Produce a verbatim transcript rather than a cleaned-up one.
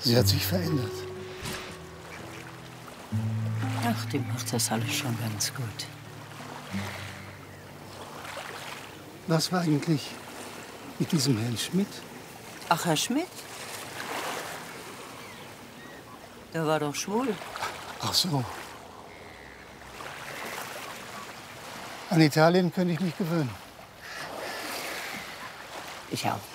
Sie hat sich verändert. Ach, die macht das alles schon ganz gut. Was war eigentlich mit diesem Herrn Schmidt? Ach, Herr Schmidt? Der war doch schwul. Ach so. An Italien könnte ich mich gewöhnen. Ich auch.